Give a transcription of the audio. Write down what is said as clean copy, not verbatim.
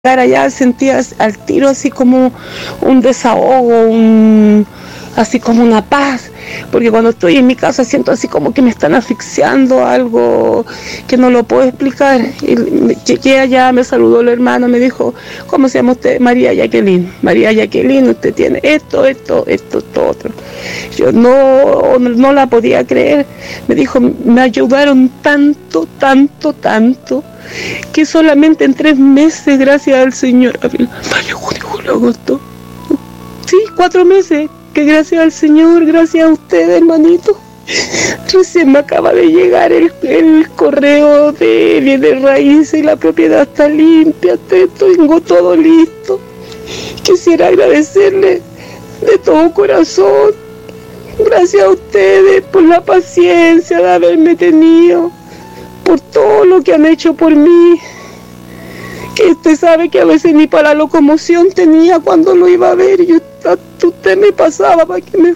allá sentía al tiro así como un desahogo, así como una paz, porque cuando estoy en mi casa siento así como que me están asfixiando, algo que no lo puedo explicar. Y llegué allá, me saludó el hermano, me dijo, ¿cómo se llama usted? María Jacqueline. María Jacqueline, usted tiene esto, otro. Yo no la podía creer. Me dijo, me ayudaron tanto, que solamente en 3 meses, gracias al Señor, mayo, junio, julio, agosto, sí, 4 meses, que gracias al Señor, gracias a ustedes, hermanito, recién me acaba de llegar el correo de bienes raíces y la propiedad está limpia, tengo todo listo. Quisiera agradecerle de todo corazón, gracias a ustedes por la paciencia de haberme tenido, por todo lo que han hecho por mí, que usted sabe que a veces ni para la locomoción tenía cuando lo iba a ver, y usted me pasaba para que me